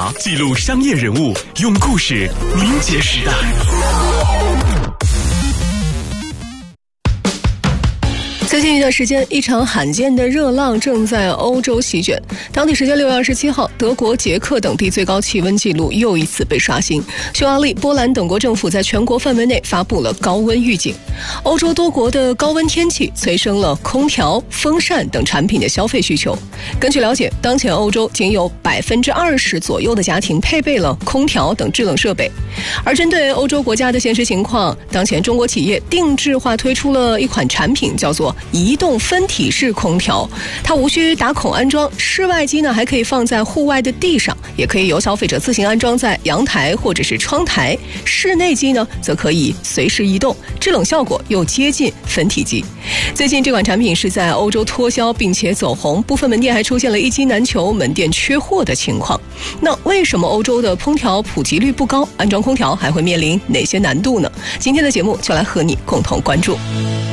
查，记录商业人物，用故事凝结时代。 最近一段时间，一场罕见的热浪正在欧洲席卷。当地时间6月27号，德国、捷克等地最高气温纪录又一次被刷新。匈牙利、波兰等国政府在全国范围内发布了高温预警。欧洲多国的高温天气催生了空调、风扇等产品的消费需求。根据了解，当前欧洲仅有20%左右的家庭配备了空调等制冷设备。而针对欧洲国家的现实情况，当前中国企业定制化推出了一款产品，叫做移动分体式空调，它无需打孔安装，室外机呢还可以放在户外的地上，也可以由消费者自行安装在阳台或者是窗台，室内机呢则可以随时移动，制冷效果又接近分体机。最近这款产品是在欧洲脱销并且走红，部分门店还出现了一机难求、门店缺货的情况。那为什么欧洲的空调普及率不高？安装空调还会面临哪些难度呢？今天的节目就来和你共同关注。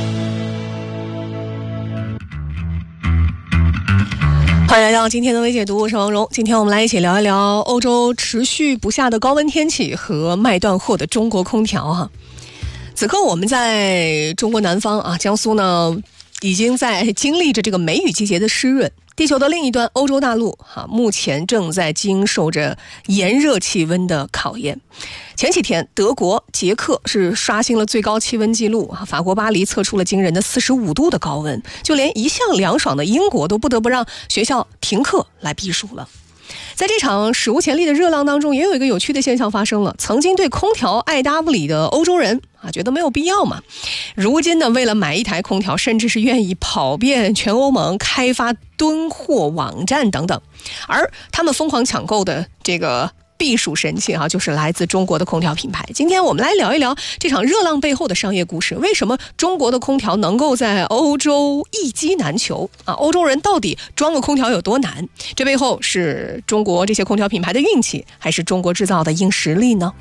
欢迎来到今天的微解读，我是王蓉。今天我们来一起聊一聊欧洲持续不下的高温天气和卖断货的中国空调哈。此刻我们在中国南方啊，江苏呢已经在经历着这个梅雨季节的湿润。地球的另一端，欧洲大陆目前正在经受着炎热气温的考验。前几天，德国、捷克是刷新了最高气温纪录，法国巴黎测出了惊人的45度的高温，就连一向凉爽的英国都不得不让学校停课来避暑了。在这场史无前例的热浪当中，也有一个有趣的现象发生了。曾经对空调爱搭不理的欧洲人觉得没有必要嘛，如今呢，为了买一台空调，甚至是愿意跑遍全欧盟开发囤货网站等等。而他们疯狂抢购的这个避暑神器就是来自中国的空调品牌。今天我们来聊一聊这场热浪背后的商业故事，为什么中国的空调能够在欧洲一机难求欧洲人到底装个空调有多难？这背后是中国这些空调品牌的运气，还是中国制造的硬实力呢？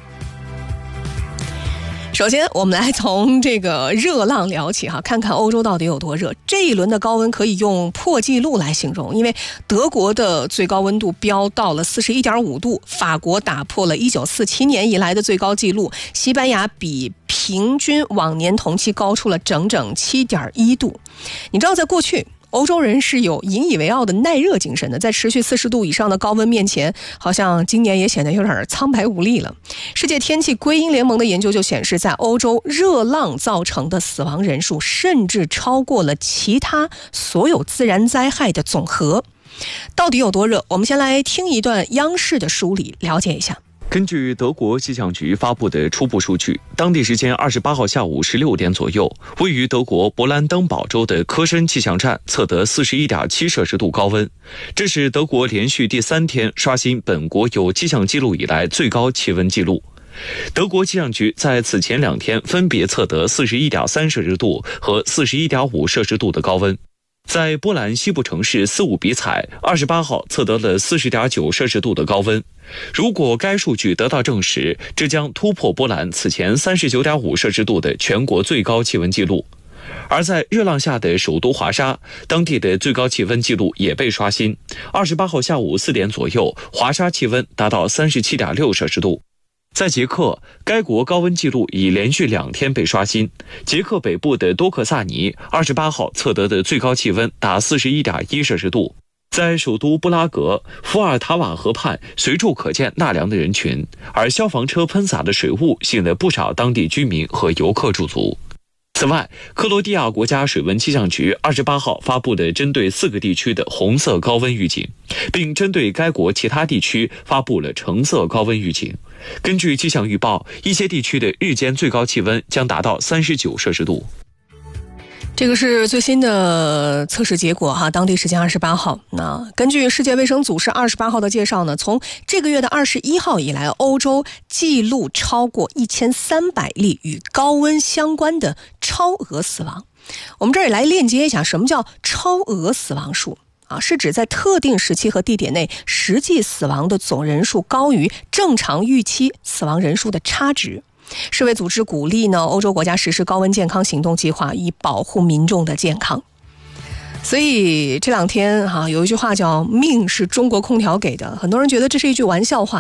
首先我们来从这个热浪聊起看看欧洲到底有多热。这一轮的高温可以用破纪录来形容，因为德国的最高温度飙到了41.5度，法国打破了1947年以来的最高纪录，西班牙比平均往年同期高出了整整7.1度。你知道在过去欧洲人是有引以为傲的耐热精神的，在持续40度以上的高温面前，好像今年也显得有点苍白无力了。世界天气归因联盟的研究就显示，在欧洲热浪造成的死亡人数甚至超过了其他所有自然灾害的总和。到底有多热？我们先来听一段央视的梳理，了解一下。 根据德国气象局发布的初步数据，当地时间28号下午16点左右，位于德国勃兰登堡州的科申气象站测得41.7摄氏度高温，这是德国连续第3天刷新本国有气象记录以来最高气温记录。德国气象局在此前2天分别测得41.3摄氏度和41.5摄氏度的高温。在波兰西部城市斯伍比采28号测得了40.9摄氏度的高温，如果该数据得到证实，这将突破波兰此前39.5摄氏度的全国最高气温记录。而在热浪下的首都华沙，当地的最高气温记录也被刷新，28号下午4点左右，华沙气温达到37.6摄氏度。在捷克，该国高温记录已连续2天被刷新。捷克北部的多克萨尼28号测得的最高气温达41.1摄氏度。在首都布拉格，伏尔塔瓦河畔随处可见纳凉的人群，而消防车喷洒的水雾吸引了不少当地居民和游客驻足。此外，克罗地亚国家水文气象局28号发布的针对4个地区的红色高温预警，并针对该国其他地区发布了橙色高温预警。根据气象预报，一些地区的日间最高气温将达到39摄氏度。 这个是最新的测试结果当地时间28号。那根据世界卫生组织28号的介绍呢，从这个月的21号以来，欧洲记录超过1300例与高温相关的超额死亡。我们这里来链接一下，什么叫超额死亡数是指在特定时期和地点内实际死亡的总人数高于正常预期死亡人数的差值。世卫组织鼓励欧洲国家实施高温健康行动计划，以保护民众的健康。所以这2天有一句话叫命是中国空调给的，很多人觉得这是一句玩笑话